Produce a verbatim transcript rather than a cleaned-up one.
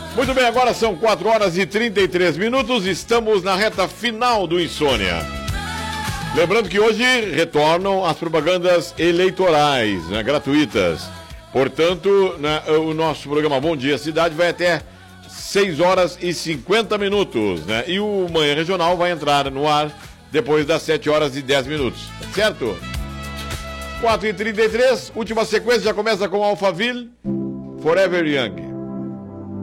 Muito bem, agora são quatro horas e trinta e três minutos, estamos na reta final do Insônia. Lembrando que hoje retornam as propagandas eleitorais, né, gratuitas. Portanto, né, o nosso programa Bom Dia Cidade vai até seis horas e cinquenta minutos, né? E o Manhã Regional vai entrar no ar depois das sete horas e dez minutos, certo? quatro e trinta e três, última sequência, já começa com Alphaville, Forever Young.